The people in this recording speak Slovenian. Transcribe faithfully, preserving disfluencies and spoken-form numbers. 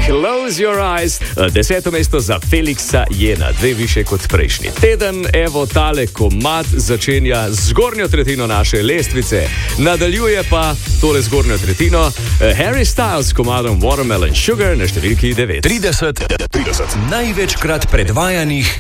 Close Your Eyes. Deseto mesto za Felixa je na dve više kot prejšnji teden. Evo, tale komad začenja zgornjo tretjino naše lestvice. Nadaljuje pa tole zgornjo tretjino Harry Styles s komadom Watermelon Sugar na številki devet. trideset, trideset največkrat predvajanih